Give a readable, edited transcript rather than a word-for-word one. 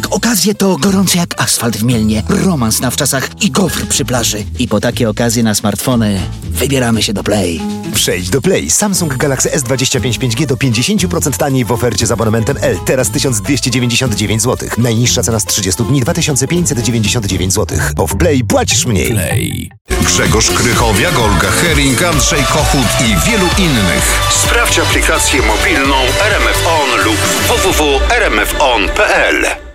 Jak okazje to gorące jak asfalt w Mielnie, romans na wczasach i gofr przy plaży. I po takie okazje na smartfony wybieramy się do Play. Przejdź do Play. Samsung Galaxy S25 5G do 50% taniej w ofercie z abonamentem L. Teraz 1299 zł. Najniższa cena z 30 dni 2599 zł. Bo w Play płacisz mniej. Play. Grzegorz Krychowiak, Olga Hering, Andrzej Kochut i wielu innych. Sprawdź aplikację mobilną RMF On lub www.rmfon.pl.